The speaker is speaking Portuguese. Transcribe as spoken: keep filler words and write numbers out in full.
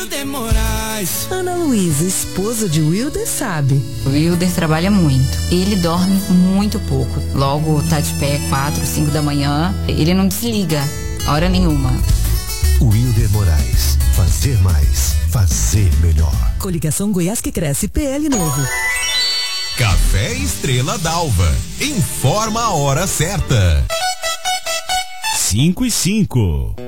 Ana Luísa, esposa de Wilder, sabe. O Wilder trabalha muito. Ele dorme muito pouco. Logo tá de pé quatro, cinco da manhã. Ele não desliga hora nenhuma. Wilder Moraes. Fazer mais. Fazer melhor. Coligação Goiás que Cresce, P L novo. Café Estrela d'Alva. Informa a hora certa. Cinco e cinco.